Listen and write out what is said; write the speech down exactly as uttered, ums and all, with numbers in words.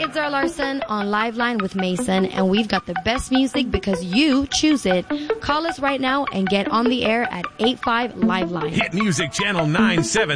Zara Larson on Liveline with Mason, and we've got the best music because you choose it. Call us right now and get on the air at eight five Liveline. Hit Music Channel nine seven.